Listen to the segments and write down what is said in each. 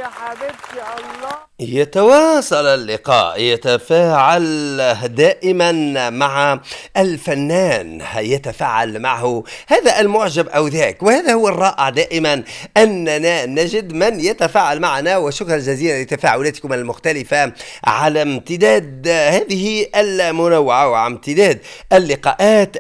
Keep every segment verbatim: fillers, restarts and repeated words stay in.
يا حبيبتي الله. يتواصل اللقاء، يتفاعل دائما مع الفنان، يتفاعل معه هذا المعجب أو ذاك، وهذا هو الرائع دائما أننا نجد من يتفاعل معنا. وشكرا جزيلا لتفاعلاتكم المختلفة على امتداد هذه المنوعة وعلى امتداد اللقاءات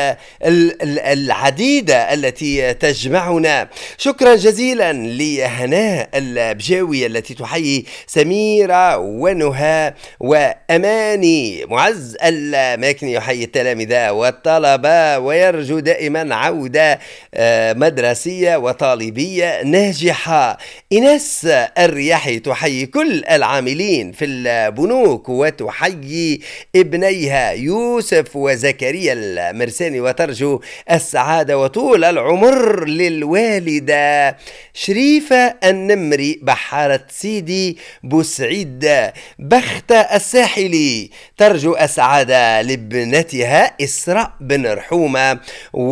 العديدة التي تجمعنا. شكرا جزيلا لهناء البجاوي التي تحيي سميرة ونهى وأماني. معز الماكني يحيي التلامذة والطلبة ويرجو دائما عودة مدرسية وطالبية ناجحة. إنس الرياحي تحيي كل العاملين في البنوك وتحيي ابنيها يوسف وزكريا المرساني وترجو السعادة وطول العمر للوالدة شريفة النمري. بحارة سيدي بوسعيد بخت الساحلي ترجو السعادة لابنتها إسراء بن رحومة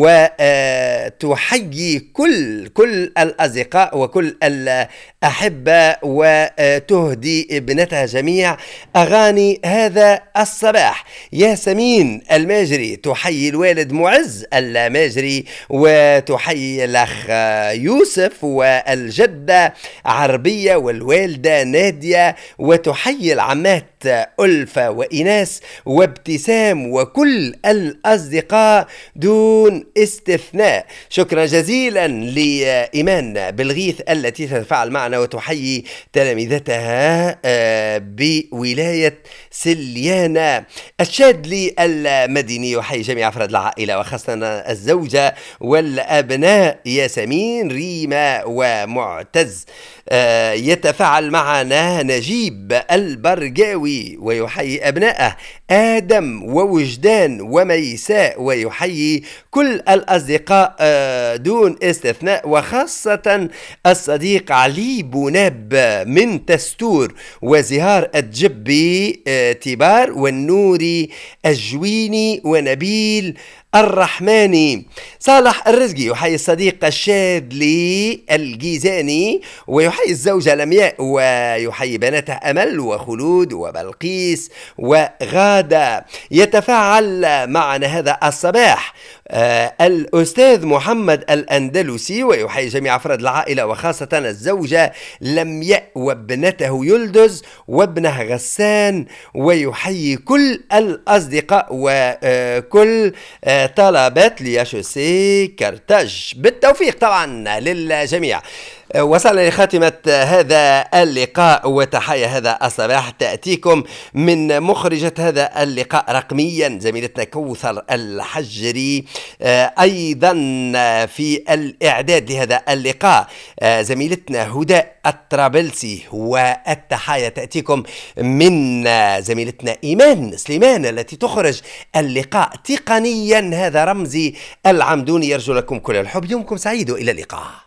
وتحيي كل كل الأصدقاء وكل الأحبة وتهدي ابنتها جميع أغاني هذا الصباح. ياسمين الماجري تحيي الوالد معز الماجري وتحيي الأخ يوسف والجدة عربية والوالدة نادية وتحيي العمات ألفة وإناس وابتسام وكل الأصدقاء دون استثناء. شكرا جزيلا لإيمان بالغيث التي تتفاعل معنا وتحيي تلامذتها بولاية سليانة. الشادلي المدني يحيي جميع أفراد العائلة وخاصة الزوجة والأبناء ياسمين ريما ومعتز. يتفاعل معنا نجيب البرجاوي ويحيي أبنائه آدم ووجدان وميساء ويحيي كل الأصدقاء دون استثناء وخاصة الصديق علي بوناب من تستور وزهار الجبي تبار والنوري الجويني ونبيل الرحماني. صالح الرزقي يحيي الصديق الشاذلي الجيزاني ويحيي الزوجة لمياء ويحيي بناتها أمل وخلود وبلقيس وغادة. يتفاعل معنا هذا الصباح آه الأستاذ محمد الأندلسي ويحيي جميع أفراد العائلة وخاصة الزوجة لمياء وابنته يلدز وابنها غسان ويحيي كل الأصدقاء وكل آه طلبات لياشوسي كرتاج. بالتوفيق طبعا للجميع. وصلنا لخاتمة هذا اللقاء وتحية هذا الصباح تأتيكم من مخرجة هذا اللقاء رقميا زميلتنا كوثر الحجري، أيضا في الإعداد لهذا اللقاء زميلتنا هداء الطرابلسي، والتحية تأتيكم من زميلتنا إيمان سليمان التي تخرج اللقاء تقنيا. هذا رمزي العمدوني يرجو لكم كل الحب. يومكم سعيد وإلى اللقاء.